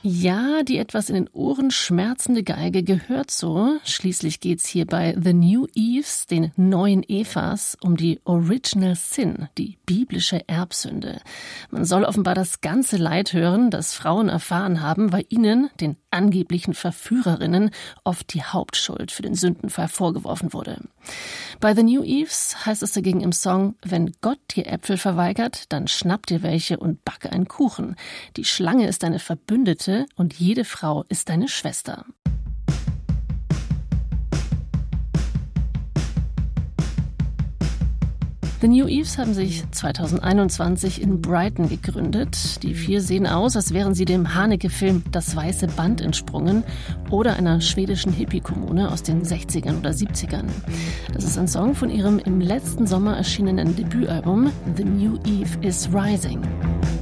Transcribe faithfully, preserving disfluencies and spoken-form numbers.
Ja, die etwas in den Ohren schmerzende Geige gehört so. Schließlich geht's hier bei The New Eves, den neuen Evas, um die Original Sin, die biblische Erbsünde. Man soll offenbar das ganze Leid hören, das Frauen erfahren haben, weil ihnen, den angeblichen Verführerinnen, oft die Hauptschuld für den Sündenfall vorgeworfen wurde. Bei The New Eves heißt es dagegen im Song: Wenn Gott dir Äpfel verweigert, dann schnapp dir welche und backe einen Kuchen. Die Schlange ist deine Verbündete und jede Frau ist deine Schwester. The New Eves haben sich zweitausendeinundzwanzig in Brighton gegründet. Die vier sehen aus, als wären sie dem Haneke-Film Das weiße Band entsprungen oder einer schwedischen Hippie-Kommune aus den sechzigern oder siebzigern. Das ist ein Song von ihrem im letzten Sommer erschienenen Debütalbum The New Eve is Rising.